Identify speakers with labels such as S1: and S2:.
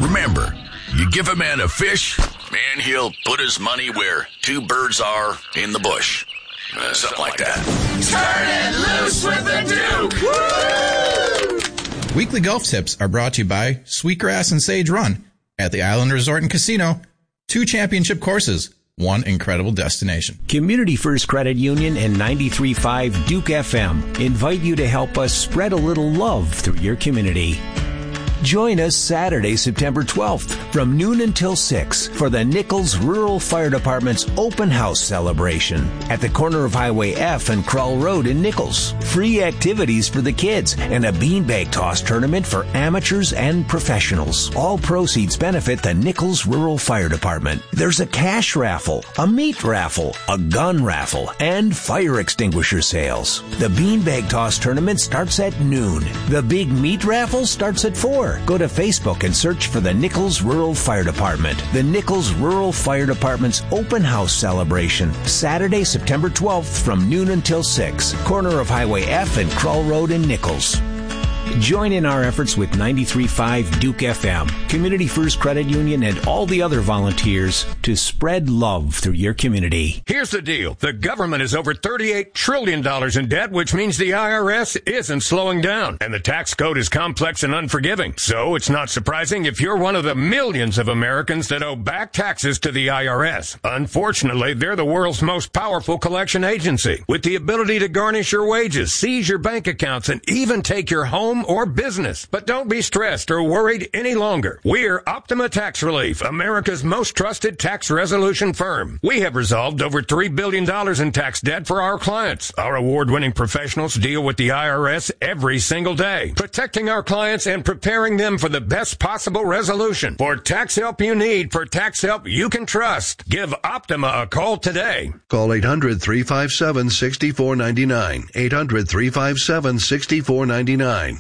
S1: Remember, you give a man a fish, and he'll put his money where two birds are in the bush. Something like that.
S2: Turn it loose with the Duke!
S3: Woo! Weekly golf tips are brought to you by Sweetgrass and Sage Run at the Island Resort and Casino. 2 championship courses, 1 incredible destination.
S4: Community First Credit Union and 93.5 Duke FM invite you to help us spread a little love through your community. Join us Saturday, September 12th from noon until 6 for the Nichols Rural Fire Department's open house celebration at the corner of Highway F and Krull Road in Nichols. Free activities for the kids and a beanbag toss tournament for amateurs and professionals. All proceeds benefit the Nichols Rural Fire Department. There's a cash raffle, a meat raffle, a gun raffle, and fire extinguisher sales. The beanbag toss tournament starts at noon. The big meat raffle starts at 4. Go to Facebook and search for the Nichols Rural Fire Department. The Nichols Rural Fire Department's open house celebration, Saturday, September 12th from noon until 6. Corner of Highway F and Krull Road in Nichols. Join in our efforts with 93.5 Duke FM, Community First Credit Union, and all the other volunteers to spread love through your community.
S5: Here's the deal. The government is over $38 trillion in debt, which means the IRS isn't slowing down. And the tax code is complex and unforgiving. So it's not surprising if you're one of the millions of Americans that owe back taxes to the IRS. Unfortunately, they're the world's most powerful collection agency, with the ability to garnish your wages, seize your bank accounts, and even take your home or business. But don't be stressed or worried any longer. We're Optima Tax Relief, America's most trusted tax resolution firm. We have resolved over $3 billion in tax debt for our clients. Our award-winning professionals deal with the IRS every single day, protecting our clients and preparing them for the best possible resolution. For tax help you need, for tax help you can trust, give Optima a call today.
S6: Call 800-357-6499. 800-357-6499.